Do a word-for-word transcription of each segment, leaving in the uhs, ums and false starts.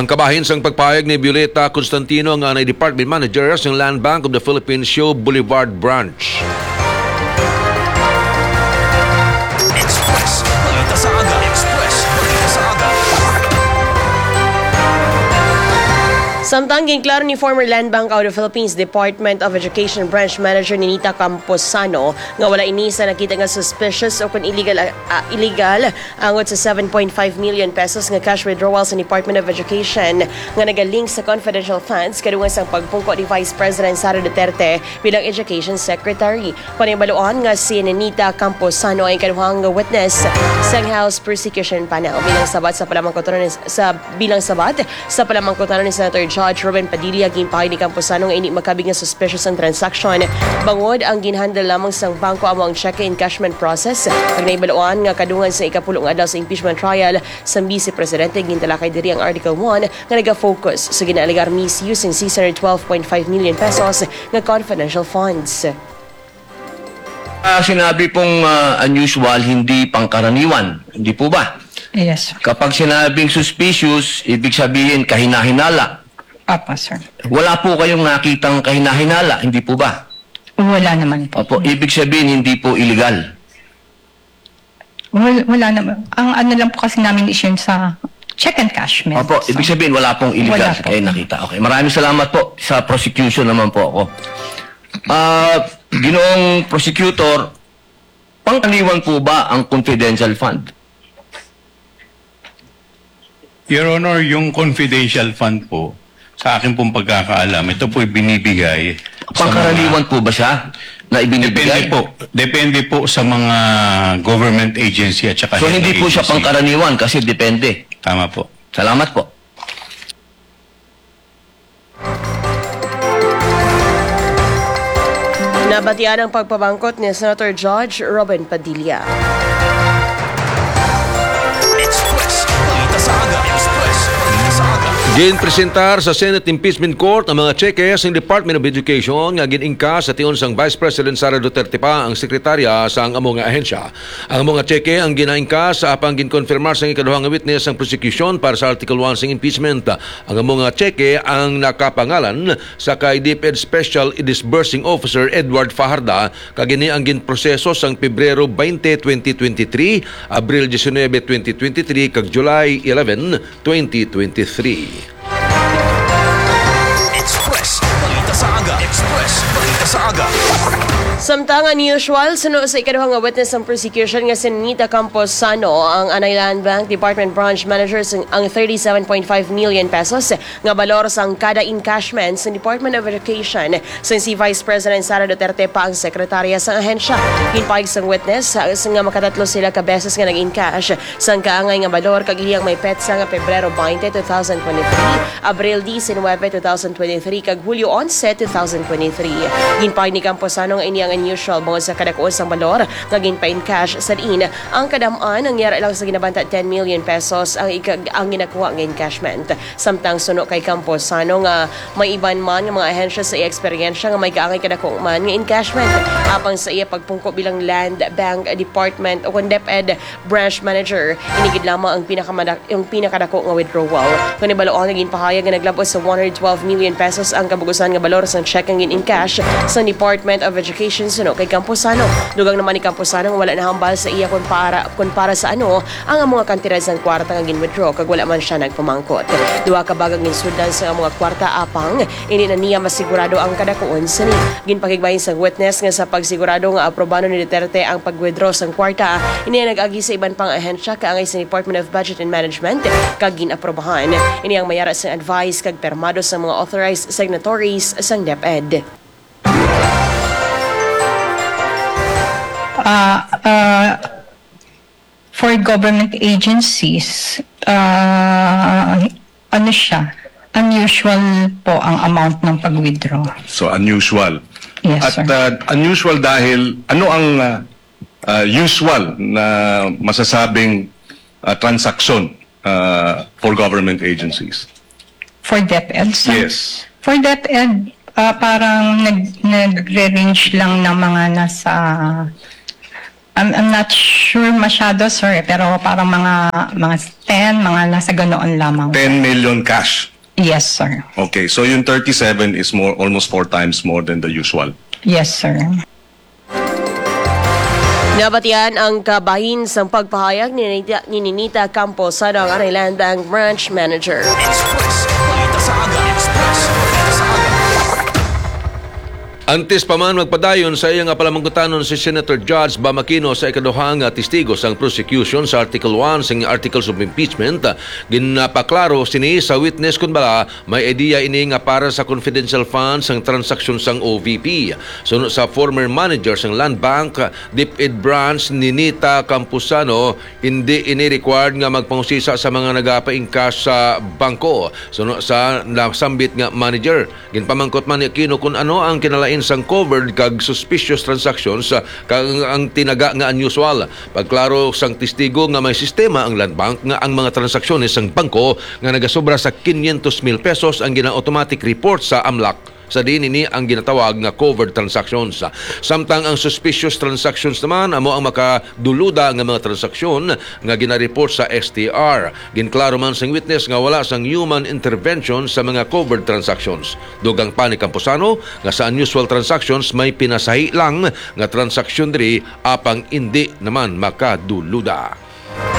Ang kabahin sang pagpayag ni Violeta Constantino nga na Department Manager ng Land Bank of the Philippines Show Boulevard Branch. Express, balita sa aga. Express, balita sa aga. Samtang ginklaro ni former Land Bank of the Philippines Department of Education Branch Manager ni Nita Camposano nga wala ini sa nakita nga suspicious o kung illegal uh, illegal angot sa seven point five million pesos nga cash withdrawal sa Department of Education nga nagalink sa confidential funds kadungan sa pagpungko ni Vice President Sara Duterte bilang Education Secretary. Panibaluan nga si Nita Camposano ay kaduhang witness sa House Prosecution Panel bilang sabat sa palamangkotanan sa bilang sabat sa palamangkotanan ni Senator Judge Robin Padilla ginpahay ni Camposano nga ini makabig nga suspicious ang transaction bangod ang ginhandle lamang sang bangko amo ang cheque encashment process kag naibaluan nga kadungan sa ikapulong adlaw sa impeachment trial sa Vice Presidente gintalakay diri ang Article one nga naga-focus sa ginaaligar misuse ng six hundred twelve point five million pesos nga confidential funds. Uh, sinabi pong uh, unusual, hindi pangkaraniwan. Hindi po ba? Yes, sir. Kapag sinabing suspicious, ibig sabihin kahinahinala. Apa, sir. Wala po kayong nakitang kahinahinala, hindi po ba? Wala naman po. Opo, ibig sabihin hindi po illegal. Wala, wala naman. Ang ano lang po kasi namin is yun sa check and cashment. Opo, so, ibig sabihin wala pong illegal. Wala po. Kaya nakita. Okay, maraming salamat po. Sa prosecution naman po ako. Ah, uh, Ginoong prosecutor, pangkaliwan po ba ang confidential fund? Your Honor, yung confidential fund po, sa akin pong pagkakaalam, ito po binibigay. Pangkaraniwan po ba siya na ibinibigay? Depende po. Depende po sa mga government agency at saka So hindi po siya agency. pangkaraniwan kasi depende. Tama po. Salamat po. Nabatian ang pagpabangkot ni Senator Judge Robin Padilla. Express, balita sa aga. Express, balita sa aga. Ginpresentar sa Senate Impeachment Court ang mga cheques ng Department of Education nga giningka sa tion sang Vice President Sara Duterte pa ang sekretarya sa ang among ahensya. Ang mga cheque ang ginaingka sa apang ginkonfirmar sa ikaduhang witness ang prosecution para sa Article one sang impeachment. Ang mga cheque ang nakapangalan sa kay Deped Special Disbursing Officer Edward Fajarda kagini ang ginproseso sang Pebrero twenty, twenty twenty-three, Abril nineteen, twenty twenty-three kag July eleven, twenty twenty-three. Express, balita sa aga. Express, balita sa aga. Samtang unusual, suno sa ikaduhang witness ng prosecution nga si Nita Camposano, ang Anay Land Bank Department Branch Manager ang thirty-seven point five million pesos nga balor sang kada encashment sa Department of Education sa si Vice President Sara Duterte pa ang sekretarya sa ahensya. Ginpahig sang witness sa nga makatatlo sila ka beses nga nag-encash sang kaangay nga balor kag iyang may petsa nga Pebrero twenty, twenty twenty-three, Abril nineteen, twenty twenty-three kag Hulyo eleven, twenty twenty-three. Ginpahig ni Camposano nga ini ang unusual bangod sa kadakuon sang balor nga ginpa-encash sa diin ang kadam-an ang yara lang sa ginabanta ten million pesos ang ikag ang ginakuha nga encashment. Samtang suno kay Camposano nga may iban man nga mga ahensya sa iya eksperyensya nga may kaangay kadakong man nga encashment apang sa iya pagpungko bilang Land Bank Department o kun DepEd Branch Manager inigid lamang ang pinakamadak yung pinakadako nga withdrawal. Kung ibaloon nga ginpahayag nga naglabos sa one hundred twelve million pesos ang kabugusan nga balor sa check ang gin-encash sa Department of Education suno kay Camposano. Dugang naman ni Camposano wala na hambal sa iya kung para kung para sa ano ang mga kantidad ng kwarta nga gin-withdraw kag wala man siya nagpamangkot. Duha ka bagang ginsudan sa mga kwarta apang ini na niya masigurado ang kadakuon sa ni. Ginpakigbahin sa witness nga sa pagsigurado nga aprobado ni Duterte ang pag-withdraw sang kwarta ini nag-agi sa iban pang ahensya kaangay sa Department of Budget and Management kag ginaprobahan. Ini ang mayara sa advice kag permado sa mga authorized signatories sang DepEd. Uh, uh, for government agencies, uh, ano siya, unusual po ang amount ng pag-withdraw. So unusual. Yes, At sir. uh, unusual dahil ano ang uh, uh, usual na masasabing uh, transaction uh, for government agencies? For DepEd, sir? Yes. For DepEd, uh, parang nag, nagre-range lang ng mga nasa I'm, I'm not sure masyado, sir, pero parang mga mga ten, mga nasa ganoon lamang. ten million cash. Yes, sir. Okay, so yung thirty-seven is more almost four times more than the usual. Yes, sir. Nabatian ang kabahin sa pagpahayag ni Ninita, ni Ninita Campos sa ang Land Bank Branch Manager. Express. Balita sa aga. Express. Balita sa aga. Antes pa man magpadayon sa iyang apalamangkutanon si Senator Judge Bamakino sa ikaduhang testigo sa prosecution sa Article one sa Articles of Impeachment, ginapaklaro sini sa witness kung bala may idea ini nga para sa confidential funds ang transaksyon sang O V P. Sunod sa former manager sang Land Bank, DepEd Branch Ninita Campuzano, hindi ini required nga magpangusisa sa mga nagapaingkas sa bangko. Sunod sa nasambit nga manager, ginpamangkot man ni Aquino kung ano ang kinalain sang covered kag suspicious transactions kag ang tinaga nga unusual. Pagklaro sang testigo nga may sistema ang Land Bank nga ang mga transaksyones sang bangko nga nagasobra sa quinientos mil pesos ang gina-automatic report sa AMLAC. Sa din ini ang ginatawag nga covered transactions. Samtang ang suspicious transactions naman amo ang makaduluda nga mga transaksyon nga gina-report sa S T R. Ginklaro man sang witness nga wala sang human intervention sa mga covered transactions. Dugang pa ni Campuzano nga sa unusual transactions may pinasahi lang nga transaksyon diri apang hindi naman makaduluda.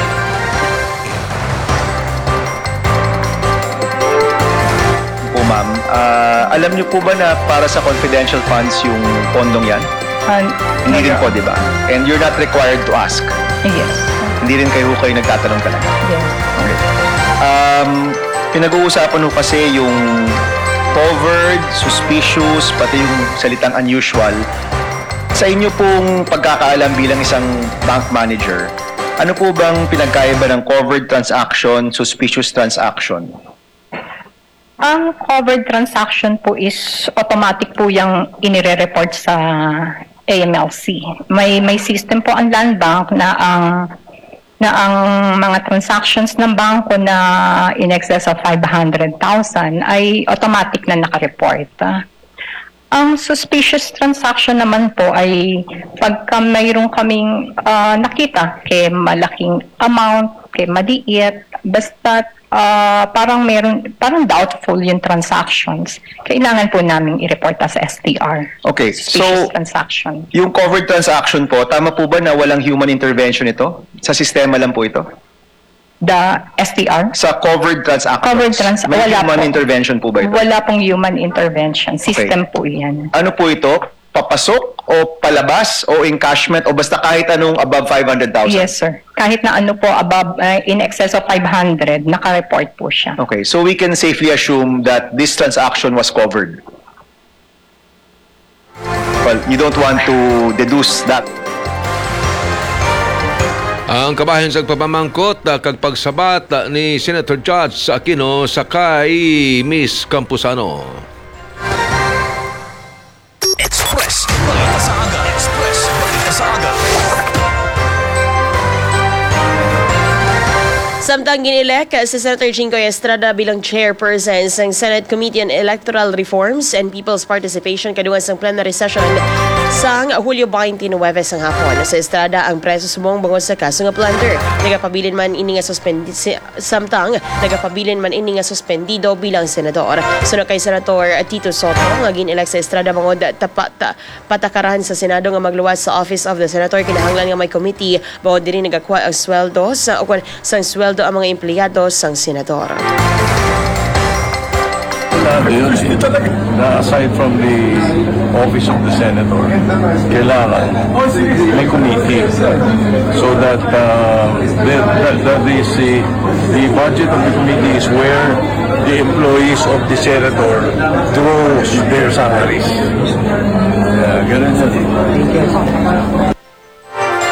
Ma'am, uh, alam niyo po ba na para sa confidential funds yung pondong yan? Uh, Hindi rin po, di ba? And you're not required to ask. Yes. Hindi rin kayo kayo nagtatanong talaga. Yes. Okay. Um, pinag-uusapan ho kasi yung covered, suspicious, pati yung salitang unusual. Sa inyo pong pagkakaalam bilang isang bank manager, ano po bang pinagkaiba ng covered transaction, suspicious transaction? Ang covered transaction po is automatic po yung inire-report sa A M L C. May may system po ang Land Bank na ang na ang mga transactions ng bangko na in excess of five hundred thousand ay automatic na naka-report. Ang suspicious transaction naman po ay pagka mayroon kaming uh, nakita kay malaking amount, kay maliit, basta uh, parang meron, parang doubtful yung transactions, kailangan po namin i-report sa S T R. Okay, Suspicious so transaction. yung covered transaction po, tama po ba na walang human intervention ito? Sa sistema lang po ito? The S T R? Sa covered transactions, Covered trans- may wala human po. intervention po ba ito? Wala pong human intervention. System po yan. Ano po ito? Papasok o palabas o encashment o basta kahit anong above five hundred thousand? Yes, sir. Kahit na ano po, above, uh, in excess of five hundred, naka-report po siya. Okay, so we can safely assume that this transaction was covered. Well, you don't want to deduce that. Ang kabahin sa pagpamangkot uh, kag pagsabat uh, ni Senator Judge Aquino sa kay Miss Campuzano. Express. Balita sa aga. Express. Balita sa aga. Samtang ginilek si Senator Jinggoy Estrada bilang chairperson ng Senate Committee on Electoral Reforms and People's Participation kaduan sa plenary session sang Hulyo twenty-nine sang hapon. Sa Estrada ang preso sumong bangos sa kaso nga plunder. Nagapabilin man ini nga suspendi samtang nagapabilin man ini nga suspendido bilang senador. Sunod kay Senator Tito Soto nga ginelek sa Estrada bangod tapat patakaran sa Senado nga magluwas sa Office of the Senator kinahanglan nga may committee bangod diri nagakuha ang sweldo sa o sang sweldo ang mga empleyado sang senador. Na aside from the office of the senator, kailangan may committee so that uh, the, the, the, the, the budget of the committee is where the employees of the senator draws their salaries. Yeah, ganun yan.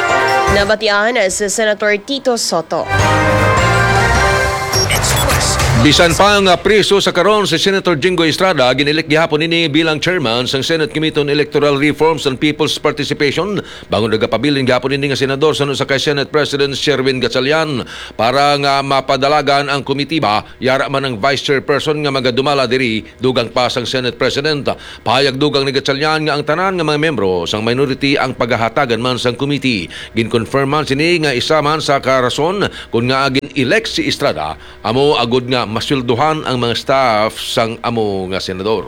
Nabatian si Senator Tito Soto. Express. Bisan pa ang uh, priso sa karon si Senator Jingo Estrada ginilik gihapon ini bilang chairman sang Senate Committee on Electoral Reforms and People's Participation bangon nagapabilin gihapon ini nga senador sa sa kay Senate President Sherwin Gatchalian para nga mapadalagan ang komitiba yara man ang Vice Chairperson nga magadumala diri dugang pa sang Senate President. Pahayag dugang ni Gatchalian nga ang tanan nga mga membro sang minority ang paghahatagan man sang committee. Ginconfirm man sini nga isa man sa karason kung nga agin elect si Estrada amo agud nga masweldohan ang mga staff sang amo nga senador.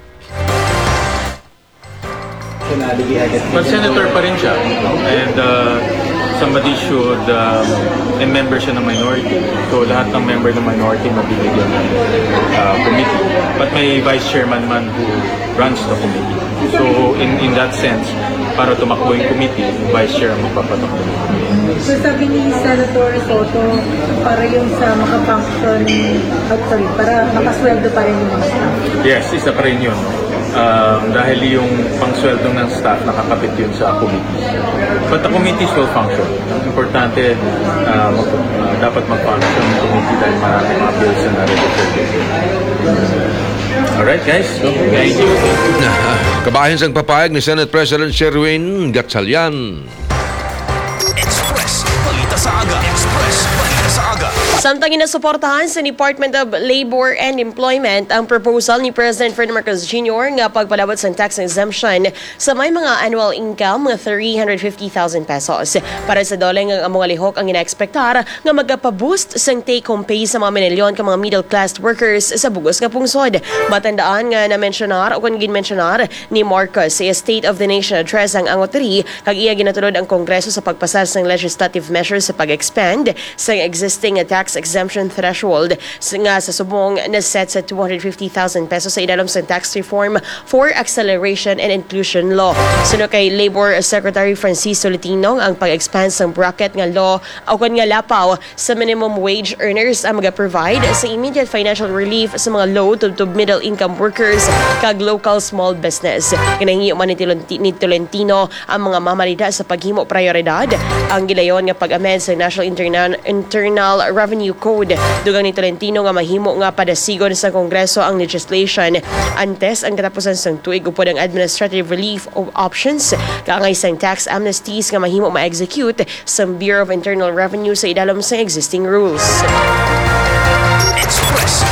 But senator pa rin siya, and uh, somebody should um, and member siya ng minority, so lahat ng member ng minority mabibigyan ng uh, committee, but may vice chairman man who runs the committee, so in in that sense para tumakbo yung committee, vice chair ang magpapatakbo. So sabi ni Senator Soto, para yung sa makafunction, oh, sorry, para makasweldo pa rin yung mga staff. Yes, isa pa rin yun. Um, dahil yung pangsweldo ng staff nakakapit yun sa committee. But the committees will function. Importante, uh, mag, uh, dapat mag-function yung committee dahil maraming mga bills na na-register. Alright guys, thank you. Kabahin sang papayag ni Senate President Sherwin Gatchalian. Express, balita sa aga. Express, balita sa aga. Samtang inasuportahan sa Department of Labor and Employment ang proposal ni President Ferdinand Marcos Junior nga pagpalawat sa tax exemption sa may mga annual income nga three hundred fifty thousand pesos. Para sa dole nga mga lihok ang ina-expectar nga magpaboost sang take-home pay sa mga milyon ka mga middle-class workers sa bugos nga pungsod. Matandaan nga na-mentionar o kung gin-mentionar ni Marcos sa State of the Nation Address ang angoteri kag iya ginatulod ang Kongreso sa pagpasas ng legislative measures sa pag-expand sa existing tax exemption threshold nga sa subong na set sa two hundred fifty thousand pesos sa idalom sa tax reform for acceleration and inclusion law. Suno kay Labor Secretary Francisco Latino ang pag-expand sa bracket nga law o kan nga lapaw sa minimum wage earners ang mag-provide sa immediate financial relief sa mga low to, to middle income workers kag local small business. Kinahingi man ni Tolentino ang mga mamalida sa paghimo prioridad ang gilayon nga pag-amend sa National Internal, Internal Revenue Code. Dugang ni Tolentino nga mahimo nga padasigon sa Kongreso ang legislation antes ang katapusan sang tuig upod ang administrative relief of options kaangay sang tax amnesties nga mahimo ma-execute sa Bureau of Internal Revenue sa idalom sa existing rules. Express,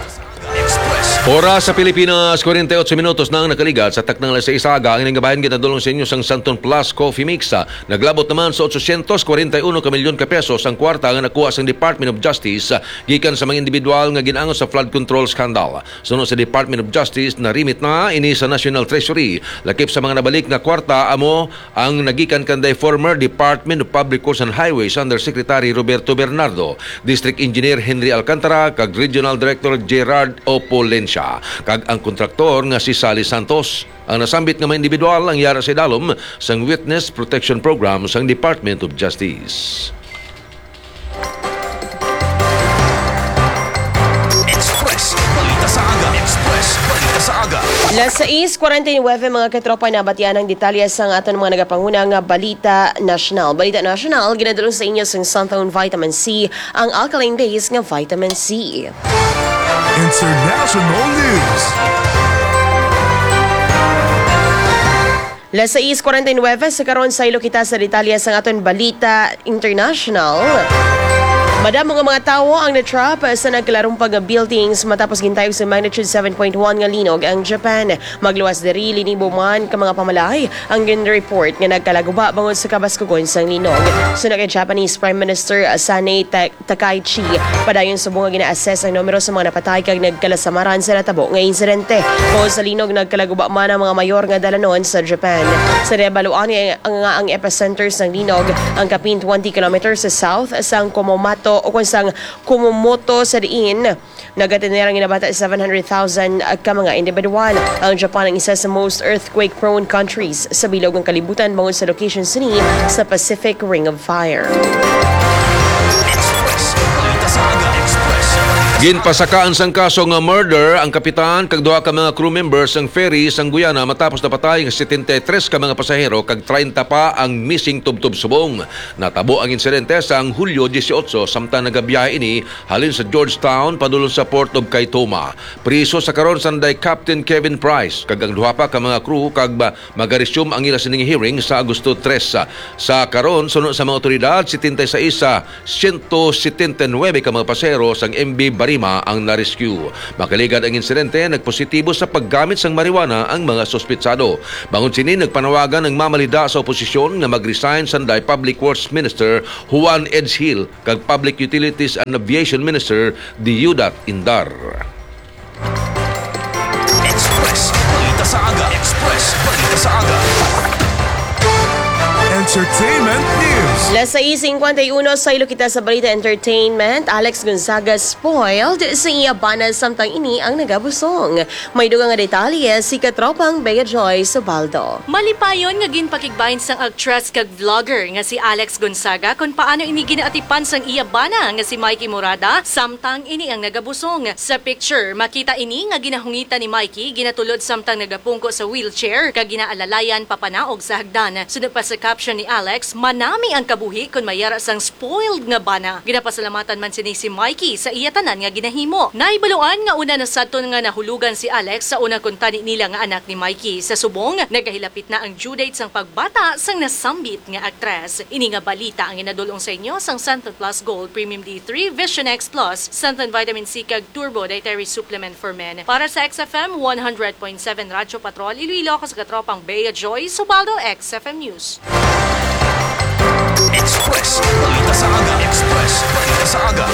Oras sa Pilipinas, forty-eight minutos na ang nakaligat sa taknang alas seis aga. Ang nangabayan ginadulong sa inyo sang Santon Plus Coffee Mix. Naglabot naman sa eight hundred forty-one ka milyon ka pesos ang kwarta nga nakuha sa Department of Justice gikan sa mga individual nga ginangon sa flood control scandal. Sunod sa Department of Justice, narimit na ini sa National Treasury. Lakip sa mga nabalik na kwarta amo ang nagikan kanday former Department of Public Works and Highways Undersecretary Roberto Bernardo, District Engineer Henry Alcantara kag Regional Director Gerard Opolencia kag ang kontraktor nga si Sally Santos. Ang nasambit nga mga individual ang yara sa dalom sang Witness Protection Program sang Department of Justice. Express, balita sa aga. Express, balita sa aga. Las sais forty-nine mga katropa na batian ng detalye sa aton mga nagapanguna nga Balita National. Balita National, ginadulong sa inyo sang Suntown Vitamin C, ang alkaline base nga Vitamin C. International News. Las sais forty-nine sa karon sa ilo kita sa detalye sa aton Balita International. Madamo nga mga tawo ang natrap sa nagkalarong pag-buildings matapos gintayog sa magnitude seven point one nga linog ang Japan. Magluwas diri linibo man ka mga pamalay ang gin-report nga nagkalaguba bangod sa kabaskugon sang linog. Sunod kay Japanese Prime Minister Sanae Takaichi, padayon subong nga gina-assess ang numero sa mga napatay kag nagkalasamaran sa natabo nga insidente. Bangod sa linog nagkalaguba man ang mga mayor nga dalanon sa Japan. Sa rebaluan nga ang epicenter sang linog ang kapin twenty kilometers sa south sang Kumamoto o kung sang Kumamoto sa diin, nagatinerang inabata seven hundred thousand ka mga individual. Ang Japan ang isa sa most earthquake-prone countries sa bilog ng kalibutan bangod sa location sini sa Pacific Ring of Fire. Express, balita sa aga. Express. Ginpasakaan sang kaso nga murder ang kapitan kag duha ka mga crew members ng ferry sang Guyana matapos napatay nga setenta-tres ka mga pasahero kag treinta pa ang missing tubtub subong. Natabo ang insidente sang Hulyo eighteen samtang nagabiyahe ini halin sa Georgetown padulong sa Port of Kaitoma. Priso sa karon sanday Captain Kevin Price kag ang duha pa ka mga crew kag magaresume ang ila sining hearing sa Agosto tres. Sa karon sunod sa mga otoridad setenta-sais sa one seventy-nine ka mga pasahero sang M V Barima ang na-rescue. Makaligad ang insidente, nagpositibo sa paggamit sang marijuana ang mga sospitsado. Bangon sini nagpanawagan ng mamalida sa oposisyon na mag-resign sanday Public Works Minister Juan Edghill kag Public Utilities and Aviation Minister Diudat Indar. Express, balita sa aga. Express, balita sa aga. Entertainment News. Las sais fifty-one sa ilo kita sa Balita Entertainment. Alex Gonzaga spoiled sa iya banal samtang ini ang nagabusong. May dugang nga detalye si katropang Bea Joy Subaldo. Malipayon nga ginpakigbahin sang actress kag vlogger nga si Alex Gonzaga kung paano ini ginaatipan sang iya bana nga si Mikey Morada samtang ini ang nagabusong. Sa picture, makita ini nga ginahungita ni Mikey ginatulod samtang nagapungko sa wheelchair kag ginaalalayan papanaog sa hagdan. Sunod pa sa caption ni Alex, manami ang kabuhi kung mayara sang spoiled nga bana. Ginapasalamatan man sini si Mikey sa iya tanan nga ginahimo. Naibaluan nga una na sadton nga nahulugan si Alex sa unang kuntani nila nga anak ni Mikey. Sa subong, nagahilapit na ang due date sang pagbata sang nasambit nga aktres. Ini nga balita ang inadulong sa inyo sang Santon Plus Gold Premium D three Vision X Plus, Santon Vitamin C kag Turbo Dietary Supplement for Men. Para sa X F M one hundred point seven Radyo Patrol, Iloilo ko sa katropang Bea Joy Subaldo, X F M News. Express, balita sa aga. Express, balita sa aga.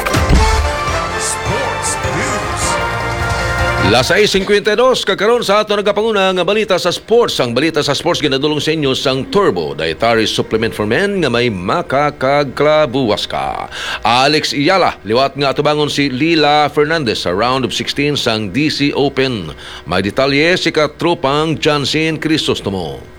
Sports News. Las sais fifty-two kakaron sa ato nagapanguna nga balita sa sports. Ang balita sa sports ginadulong sa inyo sang Turbo Dietary Supplement for Men nga may makakagklabuwas ka. Alex Iyala liwat nga atubangon si Lila Fernandez sa round of sixteen sang D C Open. May detalye si katropang Jansen Crisostomo.